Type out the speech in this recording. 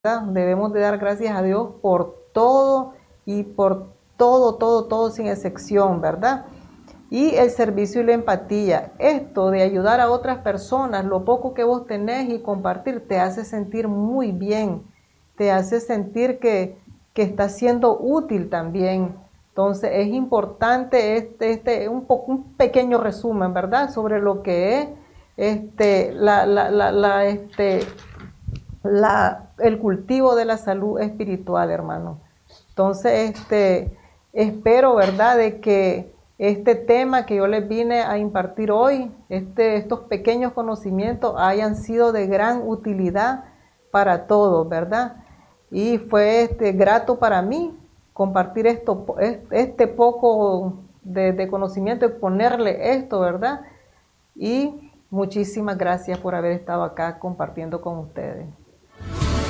Debemos de dar gracias a Dios por todo y por todo sin excepción, ¿verdad? Y el servicio y la empatía, esto de ayudar a otras personas, lo poco que vos tenés y compartir, te hace sentir muy bien, te hace sentir que estás siendo útil también. Entonces es importante un pequeño resumen, ¿verdad? Sobre lo que es el cultivo de la salud espiritual, hermano. Entonces, espero, ¿verdad?, de que este tema que yo les vine a impartir hoy, estos pequeños conocimientos hayan sido de gran utilidad para todos, ¿verdad? Y fue grato para mí compartir este poco de conocimiento y ponerle esto, ¿verdad? Y muchísimas gracias por haber estado acá compartiendo con ustedes.